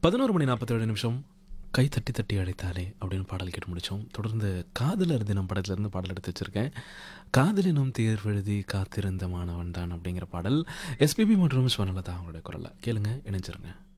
11:47 கை தட்டி தட்டி அழைத்தாலே அப்படின்னு பாடல் கேட்டு முடித்தோம். தொடர்ந்து காதலர் தினம் படத்துலேருந்து பாடல் எடுத்து வச்சுருக்கேன். காதலினும் தேர்வெழுதி காத்திருந்த மாணவன் தான் அப்படிங்கிற பாடல் எஸ்பிபி மற்றும் ஸ்வர்ணலதா அவங்களுடைய குரலில் கேளுங்க, இணைஞ்சிருங்க.